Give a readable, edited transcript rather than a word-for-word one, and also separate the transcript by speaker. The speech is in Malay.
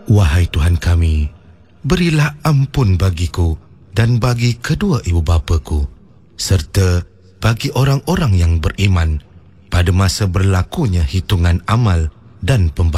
Speaker 1: Wahai Tuhan kami, berilah ampun bagiku dan bagi kedua ibu bapaku, serta bagi orang-orang yang beriman pada masa berlakunya hitungan amal dan pembayaran.